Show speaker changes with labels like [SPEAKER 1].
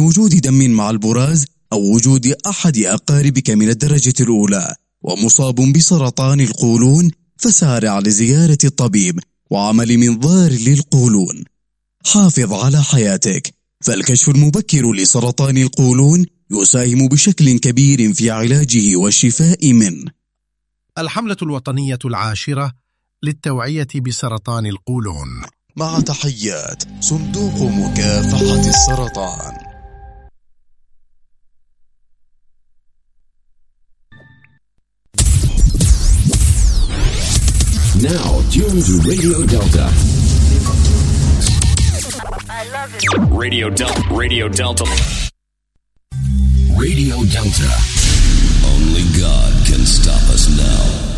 [SPEAKER 1] وجود دم مع البراز أو وجود أحد أقاربك من الدرجة الأولى ومصاب بسرطان القولون، فسارع لزيارة الطبيب وعمل منظار للقولون. حافظ على حياتك، فالكشف المبكر لسرطان القولون يساهم بشكل كبير في علاجه والشفاء منه.
[SPEAKER 2] الحملة الوطنية 10 للتوعية بسرطان القولون.
[SPEAKER 1] مع تحيات صندوق مكافحة السرطان.
[SPEAKER 3] Now tune to Radio Delta.
[SPEAKER 4] I love it. Radio Delta. Radio Delta.
[SPEAKER 3] Radio Delta. Only God can stop us now.